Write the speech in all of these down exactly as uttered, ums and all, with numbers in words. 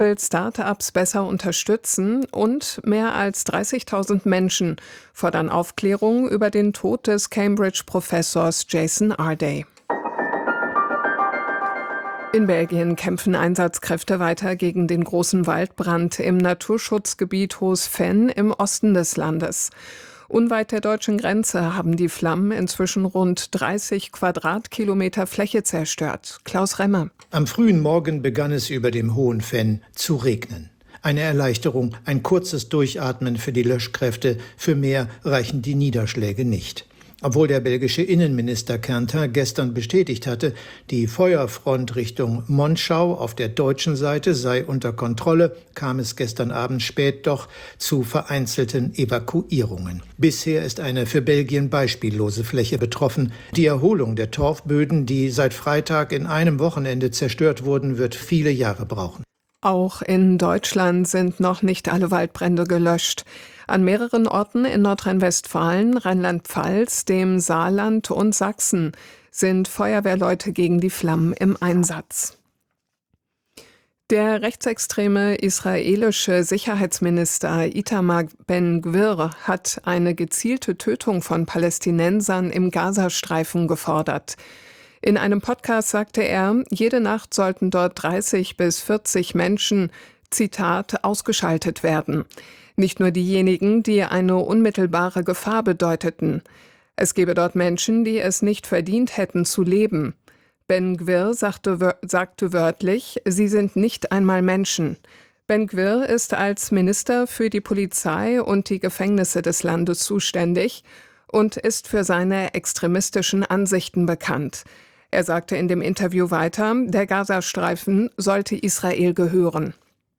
will Start-ups besser unterstützen und mehr als dreißigtausend Menschen fordern Aufklärung über den Tod des Cambridge-Professors Jason Arday. In Belgien kämpfen Einsatzkräfte weiter gegen den großen Waldbrand im Naturschutzgebiet Hoos-Venn im Osten des Landes. Unweit der deutschen Grenze haben die Flammen inzwischen rund dreißig Quadratkilometer Fläche zerstört. Klaus Remmer. Am frühen Morgen begann es über dem Hohen Venn zu regnen. Eine Erleichterung, ein kurzes Durchatmen für die Löschkräfte. Für mehr reichen die Niederschläge nicht. Obwohl der belgische Innenminister Quentin gestern bestätigt hatte, die Feuerfront Richtung Monschau auf der deutschen Seite sei unter Kontrolle, kam es gestern Abend spät doch zu vereinzelten Evakuierungen. Bisher ist eine für Belgien beispiellose Fläche betroffen. Die Erholung der Torfböden, die seit Freitag in einem Wochenende zerstört wurden, wird viele Jahre brauchen. Auch in Deutschland sind noch nicht alle Waldbrände gelöscht. An mehreren Orten in Nordrhein-Westfalen, Rheinland-Pfalz, dem Saarland und Sachsen sind Feuerwehrleute gegen die Flammen im Einsatz. Der rechtsextreme israelische Sicherheitsminister Itamar Ben-Gvir hat eine gezielte Tötung von Palästinensern im Gazastreifen gefordert. In einem Podcast sagte er, jede Nacht sollten dort dreißig bis vierzig Menschen, Zitat, ausgeschaltet werden. Nicht nur diejenigen, die eine unmittelbare Gefahr bedeuteten. Es gebe dort Menschen, die es nicht verdient hätten zu leben. Ben-Gvir sagte, sagte wörtlich, sie sind nicht einmal Menschen. Ben-Gvir ist als Minister für die Polizei und die Gefängnisse des Landes zuständig und ist für seine extremistischen Ansichten bekannt. Er sagte in dem Interview weiter, der Gazastreifen sollte Israel gehören.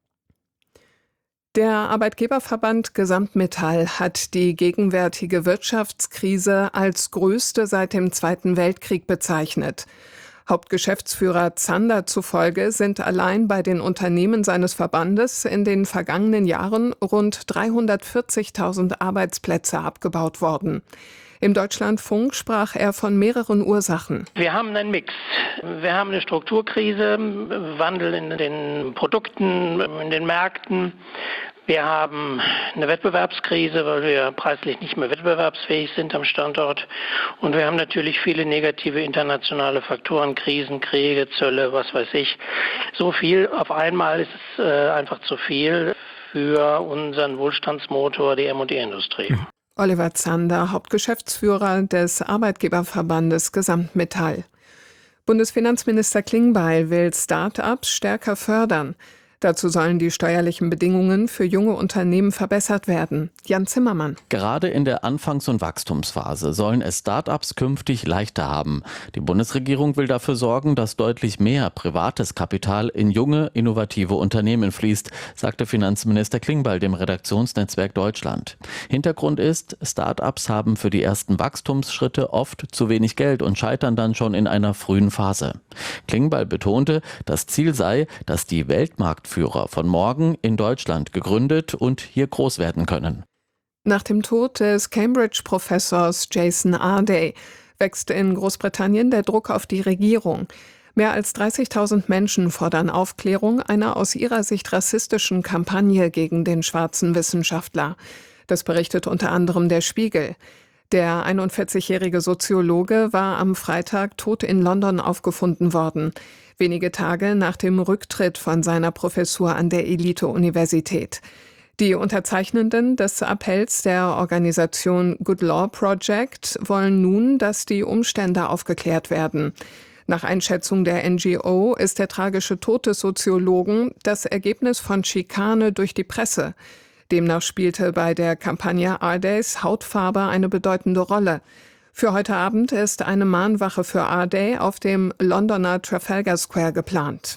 Der Arbeitgeberverband Gesamtmetall hat die gegenwärtige Wirtschaftskrise als größte seit dem Zweiten Weltkrieg bezeichnet. Hauptgeschäftsführer Zander zufolge sind allein bei den Unternehmen seines Verbandes in den vergangenen Jahren rund dreihundertvierzigtausend Arbeitsplätze abgebaut worden. Im Deutschlandfunk sprach er von mehreren Ursachen. Wir haben einen Mix. Wir haben eine Strukturkrise, Wandel in den Produkten, in den Märkten. Wir haben eine Wettbewerbskrise, weil wir preislich nicht mehr wettbewerbsfähig sind am Standort. Und wir haben natürlich viele negative internationale Faktoren, Krisen, Kriege, Zölle, was weiß ich. So viel auf einmal ist es äh, einfach zu viel für unseren Wohlstandsmotor, die M und E-Industrie. Oliver Zander, Hauptgeschäftsführer des Arbeitgeberverbandes Gesamtmetall. Bundesfinanzminister Klingbeil will Start-ups stärker fördern. Dazu sollen die steuerlichen Bedingungen für junge Unternehmen verbessert werden. Jan Zimmermann. Gerade in der Anfangs- und Wachstumsphase sollen es Start-ups künftig leichter haben. Die Bundesregierung will dafür sorgen, dass deutlich mehr privates Kapital in junge, innovative Unternehmen fließt, sagte Finanzminister Klingbeil dem Redaktionsnetzwerk Deutschland. Hintergrund ist, Start-ups haben für die ersten Wachstumsschritte oft zu wenig Geld und scheitern dann schon in einer frühen Phase. Klingbeil betonte, das Ziel sei, dass die Weltmarktführer von morgen in Deutschland gegründet und hier groß werden können. Nach dem Tod des Cambridge-Professors Jason Arday wächst in Großbritannien der Druck auf die Regierung. Mehr als dreißigtausend Menschen fordern Aufklärung einer aus ihrer Sicht rassistischen Kampagne gegen den schwarzen Wissenschaftler. Das berichtet unter anderem der Spiegel. Der einundvierzigjährige Soziologe war am Freitag tot in London aufgefunden worden, wenige Tage nach dem Rücktritt von seiner Professur an der Elite-Universität. Die Unterzeichnenden des Appells der Organisation Good Law Project wollen nun, dass die Umstände aufgeklärt werden. Nach Einschätzung der N G O ist der tragische Tod des Soziologen das Ergebnis von Schikane durch die Presse. Demnach spielte bei der Kampagne Ardays Hautfarbe eine bedeutende Rolle. Für heute Abend ist eine Mahnwache für Arday auf dem Londoner Trafalgar Square geplant.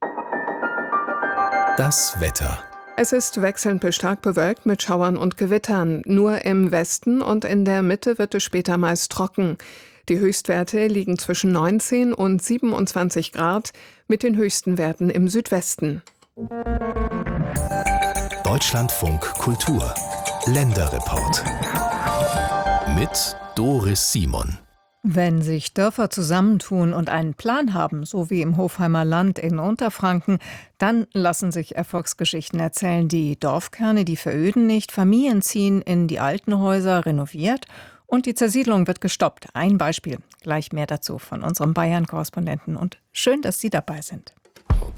Das Wetter. Es ist wechselnd bis stark bewölkt mit Schauern und Gewittern. Nur im Westen und in der Mitte wird es später meist trocken. Die Höchstwerte liegen zwischen neunzehn und siebenundzwanzig Grad, mit den höchsten Werten im Südwesten. Deutschlandfunk Kultur Länderreport mit Doris Simon. Wenn sich Dörfer zusammentun und einen Plan haben, so wie im Hofheimer Land in Unterfranken, dann lassen sich Erfolgsgeschichten erzählen. Die Dorfkerne, die veröden nicht, Familien ziehen in die alten Häuser, renoviert und die Zersiedlung wird gestoppt. Ein Beispiel, gleich mehr dazu von unserem Bayern-Korrespondenten und schön, dass Sie dabei sind.